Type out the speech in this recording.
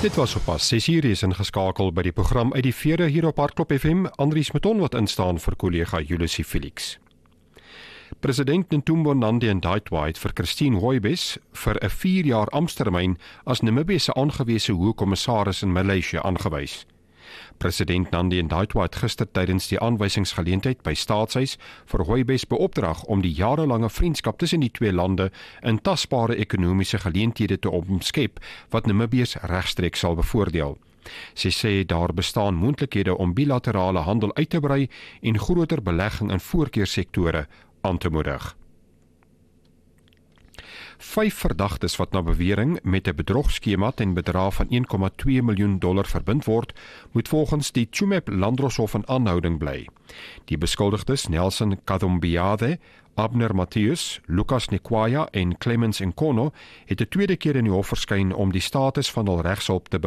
Dit was sopas 6:00 is ingeskakel by die program uit die Vere hier op Hardklop FM, Andries Meton wat instaan vir kollega Julisie Felix. President Netumbo Nandi-Ndaitwah het vir Christine Hoybes vir 'n 4-jaar amptetermyn as Namibië se aangewese hoofkommissaris in Maleisië aangewys. President Nandi-Ndaitwah het gister tydens die aanwysingsgeleentheid by Staatshuis vir Hoybes beopdrag om die jarelange vriendskap tussen die twee lande in tasbare ekonomiese geleenthede te omskep wat Namibiërs regstreeks sal bevoordeel. Sy sê daar bestaan moontlikhede om bilaterale handel uit te brei en groter belegging in voorkeursektore aan te moedig. 5 verdagtes wat na bewering met 'n bedrogskema ten bedrag van $1,2 miljoen verbind word, moet volgens die Tsumeb Landdroshof in aanhouding bly. Die beskuldigdes Nelson Kadhombiade, Abner Matthius, Lucas Nekwaya en Clemens Nkono het 'n tweede keer in die hof verskyn om die status van hul regshulp te